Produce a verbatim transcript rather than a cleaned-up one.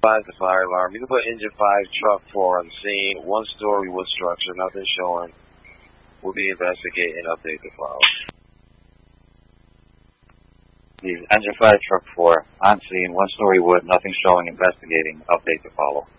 five, the fire alarm. You can put engine five, truck four on scene, one story wood structure, nothing showing. We'll be investigating, update to follow. Engine five, truck four, on scene, one story wood, nothing showing, investigating, update to follow.